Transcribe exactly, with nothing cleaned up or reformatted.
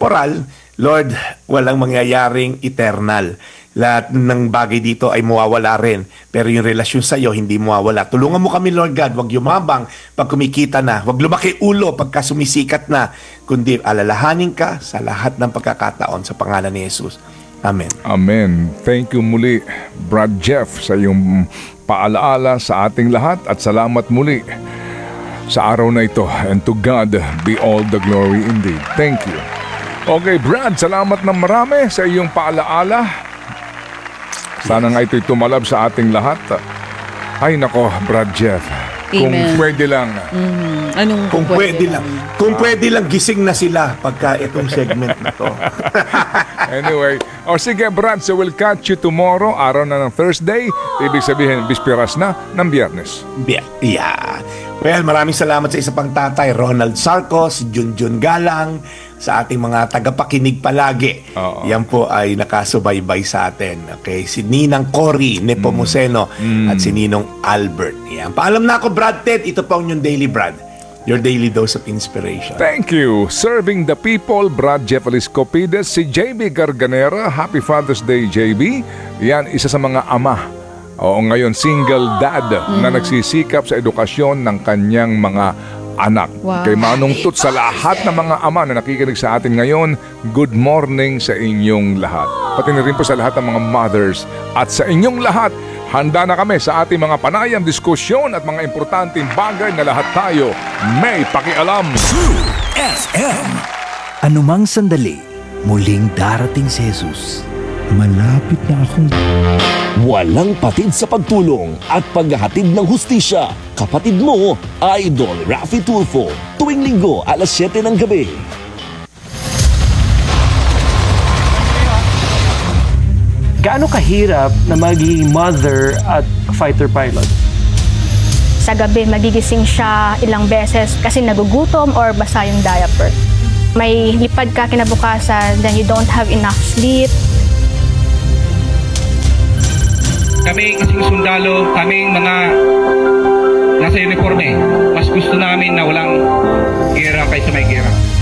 temporal, Lord, walang mangyayaring eternal. Lahat ng bagay dito ay mawawala rin. Pero yung relasyon sa iyo, hindi mawawala. Tulungan mo kami, Lord God. Huwag yumabang pag kumikita na. Huwag lumaki ulo pagka sumisikat na. Kundi alalahanin ka sa lahat ng pagkakataon sa pangalan ni Jesus. Amen. Amen. Thank you muli, Brad Jeff, sa iyong paalaala sa ating lahat. At salamat muli sa araw na ito. And to God be all the glory indeed. Thank you. Okay, Brad, salamat ng marami sa iyong paalaala. Sana nga ito'y tumalab sa ating lahat. Ay nako, Brad Jeff. Kung Amen. pwede lang. Mm, anong Kung pwede lang. Kung pwede lang, gising na sila pagka itong segment na to. Anyway, o sige Brad, so we'll catch you tomorrow, araw na ng Thursday. Ibig sabihin, bispiras na ng Biyernes. Yeah. yeah. Well, maraming salamat sa isa pang tatay, Ronald Sarcos, Junjun Galang, sa ating mga tagapakinig palagi. Oo. Yan po ay nakasubaybay sa atin. Okay, si Ninang Cory Nepomuceno Mm. at si Ninong Albert. Yan. Paalam na ako, Brad Ted. Ito po ang yung Daily Brad. Your daily dose of inspiration. Thank you. Serving the people, Brad Jeff Aliscopides, si J B Garganera. Happy Father's Day, J B. Yan, isa sa mga ama. Oo, ngayon single dad na nagsisikap sa edukasyon ng kanyang mga anak. Wow. Kay Manong Tut, sa lahat ng mga ama na nakikinig sa atin ngayon, good morning sa inyong lahat. Pati na rin po sa lahat ng mga mothers. At sa inyong lahat, handa na kami sa ating mga panayam, diskusyon at mga importanteng bagay na lahat tayo may pakialam. True F M. Anumang sandali, muling darating si Jesus. Malapit na akong... Walang patid sa pagtulong at paghahatid ng hustisya. Kapatid mo, Idol Raffy Tulfo. Tuwing linggo, alas siyete ng gabi. Gaano kahirap na maging mother at fighter pilot? Sa gabi, magigising siya ilang beses kasi nagugutom or basa yung diaper. May lipad ka kinabukasan, then you don't have enough sleep. Kami kasing sundalo, kaming mga nasa uniforme, mas gusto namin na walang gera kaysa may gera.